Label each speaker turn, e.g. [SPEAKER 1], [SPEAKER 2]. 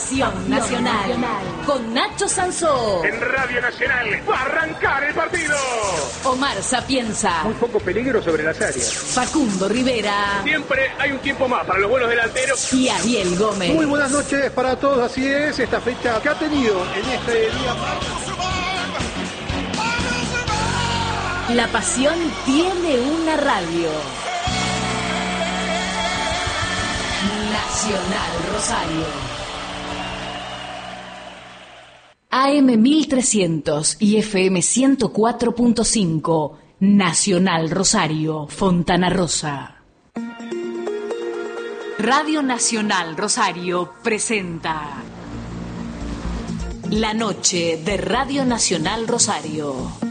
[SPEAKER 1] Pasión Nacional. Con Nacho Sansó.
[SPEAKER 2] En Radio Nacional va a arrancar el partido.
[SPEAKER 1] Omar Sapienza.
[SPEAKER 2] Muy poco peligro sobre las áreas.
[SPEAKER 1] Facundo Rivera.
[SPEAKER 2] Siempre hay un tiempo más para los buenos delanteros.
[SPEAKER 1] Y Ariel Gómez.
[SPEAKER 3] Muy buenas noches para todos, así es, esta fecha que ha tenido en este día.
[SPEAKER 1] La pasión tiene una radio. Nacional Rosario. AM 1300 y FM 104.5. Nacional Rosario, Fontana Rosa. Radio Nacional Rosario presenta La Noche de Radio Nacional Rosario.